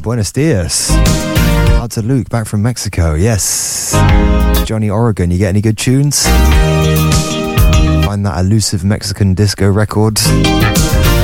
Buenos dias. Out to Luke, back from Mexico. Yes. Johnny Oregon, you get any good tunes? Find that elusive Mexican disco record.